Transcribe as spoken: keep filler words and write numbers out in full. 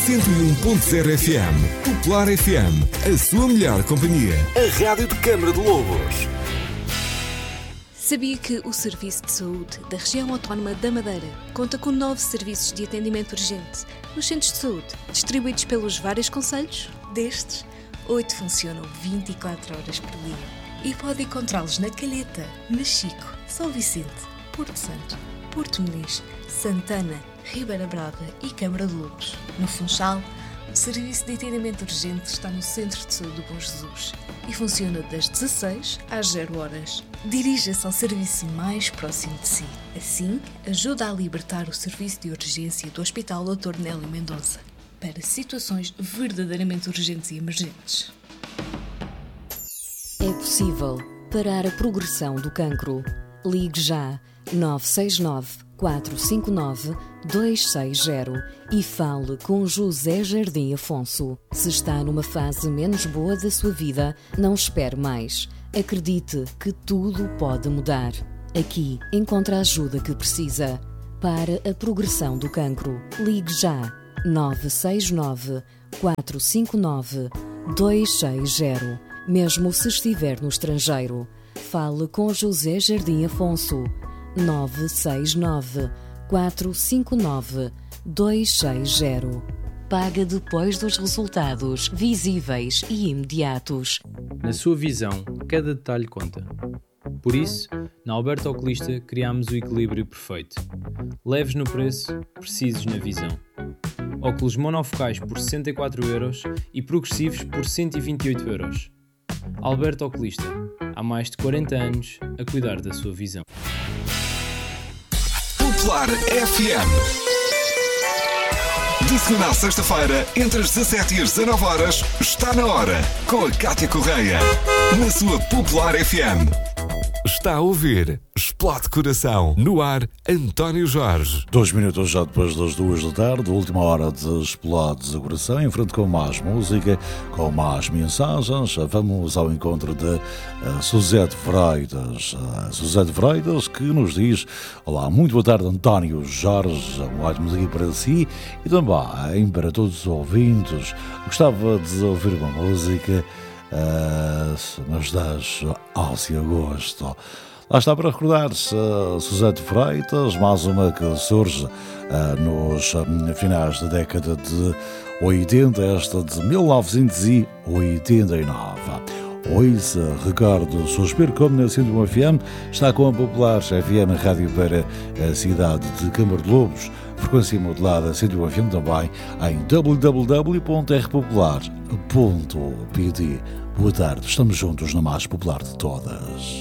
cento e um ponto zero F M. Popular F M, a sua melhor companhia. A rádio de Câmara de Lobos. Sabia que o Serviço de Saúde da Região Autónoma da Madeira conta com nove serviços de atendimento urgente nos centros de saúde, distribuídos pelos vários concelhos? Destes, oito funcionam vinte e quatro horas por dia. E pode encontrá-los na Calheta, na Chico, São Vicente, Porto Santo, Porto Muniz, Santana, Ribeira Brava e Câmara de Lobos. No Funchal, o serviço de atendimento urgente está no Centro de Saúde do Bom Jesus e funciona das dezasseis às zero horas. Dirija-se ao serviço mais próximo de si. Assim, ajuda a libertar o serviço de urgência do Hospital doutor Nélio Mendonça para situações verdadeiramente urgentes e emergentes. É possível parar a progressão do cancro. Ligue já nove seis nove, quatro cinco nove, dois seis zero e fale com José Jardim Afonso. Se está numa fase menos boa da sua vida, não espere mais. Acredite que tudo pode mudar. Aqui encontra a ajuda que precisa. Para a progressão do cancro, ligue já nove seis nove, quatro cinco nove, dois seis zero. Mesmo se estiver no estrangeiro, fale com José Jardim Afonso. nove seis nove, quatro cinco nove, dois seis zero. Paga depois dos resultados visíveis e imediatos. Na sua visão, cada detalhe conta. Por isso, na Alberto Oculista criámos o equilíbrio perfeito. Leves no preço, precisos na visão. Óculos monofocais por sessenta e quatro euros e progressivos por cento e vinte e oito euros. Alberto Oculista, há mais de quarenta anos a cuidar da sua visão. Popular F M. De segunda à sexta-feira, entre as dezassete e as dezanove horas, está na hora, com a Cátia Correia, na sua Popular F M. Está a ouvir Explode Coração. No ar, António Jorge. Dois minutos já depois das duas da tarde, última hora de Explode Coração, em frente com mais música, com mais mensagens. Vamos ao encontro de uh, Suzete Freitas. Uh, Suzete Freitas que nos diz: olá, muito boa tarde, António Jorge. Um ótimo dia para si e também para todos os ouvintes. Gostava de ouvir uma música Uh, nos das Alce Agosto. Lá está para recordar-se uh, Suzete Freitas, mais uma que surge uh, nos uh, finais da década de oitenta, esta de mil novecentos e oitenta e nove. Hoje, recordo, suspiro como na cento e um F M, está com a Popular F M, rádio para a cidade de Câmara de Lobos, frequência modulada cento e um F M também em w w w ponto r popular ponto p d. Boa tarde, estamos juntos na mais popular de todas.